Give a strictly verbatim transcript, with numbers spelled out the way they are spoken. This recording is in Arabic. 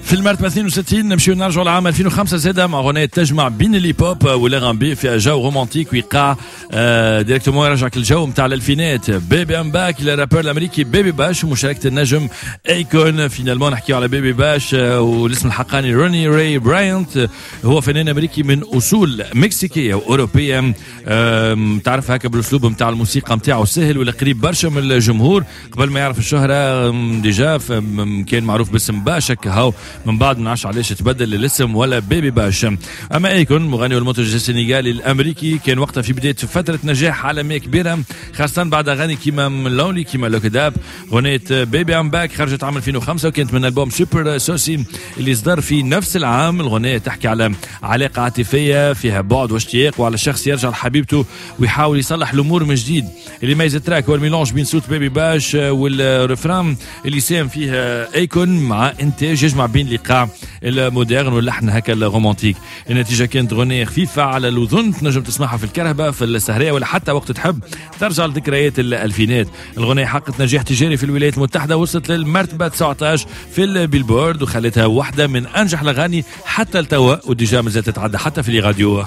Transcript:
في المرتبة اثنين وستين نمشيو نرجعوا لعام ألفين وخمسة زادة مع أغنية تجمع بين اللي بوب والأغاني فيها جو رومانتيك ويقع آه ديريكتومون يرجعك الجو متاع الألفينات. بيبي أم باك للرابر الأمريكي بيبي باش ومشاركة النجم أيكون. فينالمون نحكيو على بيبي باش آه والاسم الحقاني روني راي براينت. آه هو فنان أمريكي من أصول مكسيكية وأوروبية. آه تعرف هكا بالأسلوب متاع الموسيقى متاعه سهل ولا قريب برشا من الجمهور. قبل ما يعرف الشهرة ديجا كان معروف باسم باشا هاو، من بعد ما نعرفش علاش تبدل الاسم ولا بيبي باش. اما ايكون مغني والمنتج السنغالي الامريكي كان وقتها في بدايه فتره نجاح عالميه كبيره، خاصه بعد اغاني كيما لونلي كيما لوكداب. اغنيه بيبي ام باك خرجت عام ألفين وخمسة وكانت من البوم سوبر سوسي اللي صدر في نفس العام. الاغنيه تحكي على علاقه عاطفيه فيها بعد واشتياق وعلى شخص يرجع لحبيبته ويحاول يصلح الامور من جديد. اللي ميز التراك هو الميلانج بين صوت بيبي باش والرفران اللي ساهم فيها ايكون مع انتاج يجمع بين الايقاع المودرن واللحن هكا الرومانتيك. النتيجه كانت اغنيه خفيفه على الاذن تنجم تسمعها في الكرهبه في السهريه ولا حتى وقت تحب ترجع لذكريات الالفينات. الاغنيه حققت نجاح تجاري في الولايات المتحده، وصلت للمرتبه تسعة عشر في البيلبورد وخلتها واحده من انجح الاغاني حتى لتوا، وديجا مازالت تتعدى حتى في الراديو.